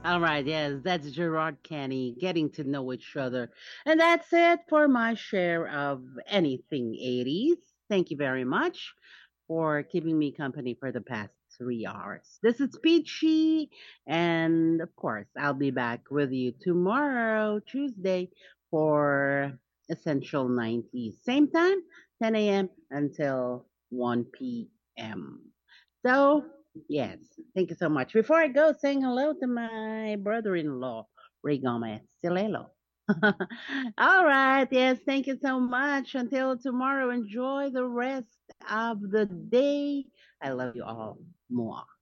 All right, yes, that's Gerard Kenny getting to know each other. And that's it for my share of anything 80s. Thank you very much for keeping me company for the past 3 hours. This is Peachy, and of course, I'll be back with you tomorrow, Tuesday, for Essential 90s. Same time, 10 a.m. until 1 p.m. So, yes, thank you so much. Before I go, saying hello to my brother-in-law, Ray Gomez. Silelo. All right. Yes, thank you so much. Until tomorrow, enjoy the rest of the day. I love you all more.